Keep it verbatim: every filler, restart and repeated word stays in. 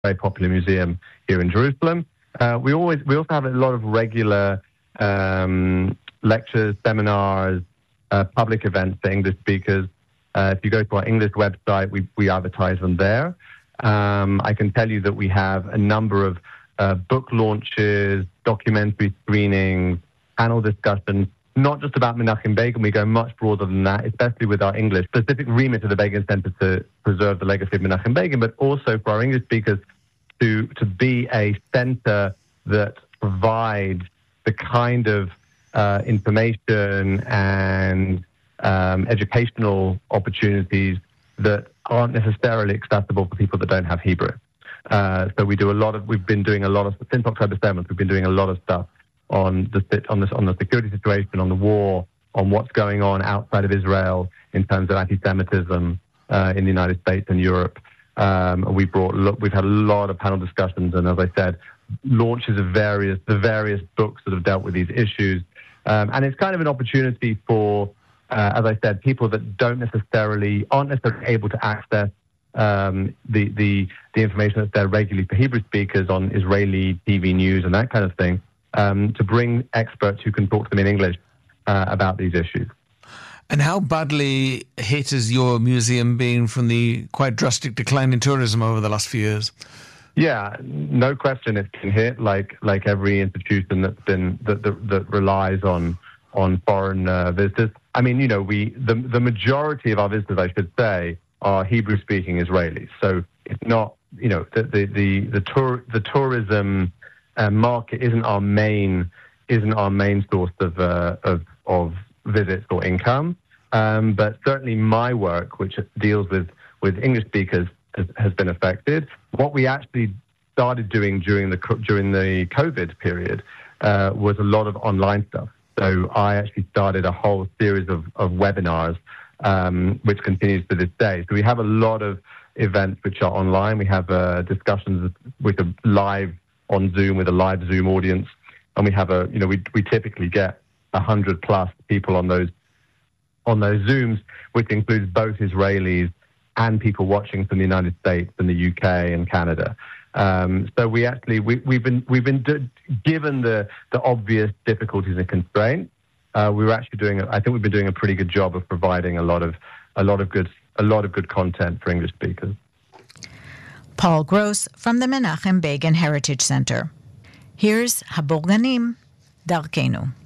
very popular museum here in Jerusalem. Uh, we always we also have a lot of regular um, lectures, seminars, uh, public events for English speakers. Uh, if you go to our English website, we, we advertise them there. Um, I can tell you that we have a number of uh, book launches, documentary screenings, panel discussions, not just about Menachem Begin. We go much broader than that, especially with our English, specific remit of the Begin Center to preserve the legacy of Menachem Begin, but also for our English speakers to, to be a center that provides the kind of uh, information and um, educational opportunities that aren't necessarily accessible for people that don't have Hebrew. Uh, so we do a lot of, we've been doing a lot of, since October seventh, we've been doing a lot of stuff on the on the on the security situation, on the war, on what's going on outside of Israel in terms of anti-Semitism uh, in the United States and Europe. Um, we brought look, we've had a lot of panel discussions, and as I said, launches of various the various books that have dealt with these issues. Um, and it's kind of an opportunity for, uh, as I said, people that don't necessarily aren't necessarily able to access um, the the the information that's there regularly for Hebrew speakers on Israeli T V news and that kind of thing. Um, to bring experts who can talk to them in English uh, about these issues. And how badly hit has your museum been from the quite drastic decline in tourism over the last few years? Yeah, no question it's been hit, like like every institution that's been that that, that relies on on foreign uh, visitors. I mean, you know, we the the majority of our visitors, I should say, are Hebrew-speaking Israelis. So it's not, you know, the the the, the tour the tourism. Uh, market isn't our main isn't our main source of uh, of, of visits or income, um, but certainly my work, which deals with, with English speakers, has, has been affected. What we actually started doing during the during the COVID period uh, was a lot of online stuff. So I actually started a whole series of, of webinars, um, which continues to this day. So we have a lot of events which are online. We have uh, discussions with a live on Zoom with a live Zoom audience, and we have a, you know, we we typically get a hundred plus people on those on those Zooms, which includes both Israelis and people watching from the United States and the U K and Canada. Um, so we actually we we've been we've been do, given the the obvious difficulties and constraints. Uh, we were actually doing, I think we've been doing a pretty good job of providing a lot of a lot of good a lot of good content for English speakers. Paul Gross from the Menachem Begin Heritage Center. Here's Haborganim, Darkenu.